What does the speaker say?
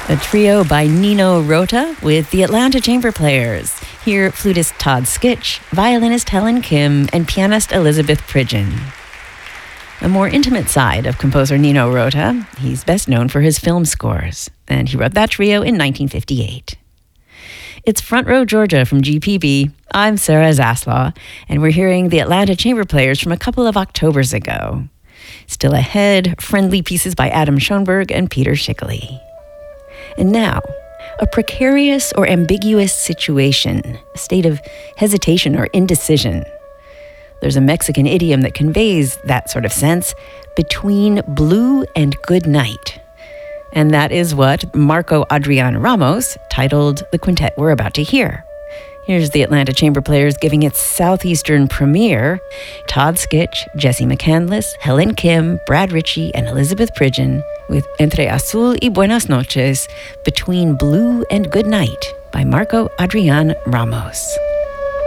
A trio by Nino Rota with the Atlanta Chamber Players. Here, flutist Todd Skitch, violinist Helen Kim, and pianist Elizabeth Pridgeon. A more intimate side of composer Nino Rota, he's best known for his film scores, and he wrote that trio in 1958. It's Front Row Georgia from GPB. I'm Sarah Zaslaw, and we're hearing the Atlanta Chamber Players from a couple of Octobers ago. Still ahead, friendly pieces by Adam Schoenberg and Peter Schickele. And now, a precarious or ambiguous situation, a state of hesitation or indecision. There's a Mexican idiom that conveys that sort of sense, between blue and good night. And that is what Marco Adrian Ramos titled the quintet we're about to hear. Here's the Atlanta Chamber Players giving its southeastern premiere. Todd Skitch, Jesse McCandless, Helen Kim, Brad Ritchie, and Elizabeth Pridgeon with Entre Azul y Buenas Noches, Between Blue and Good Night by Marco Adrian Ramos.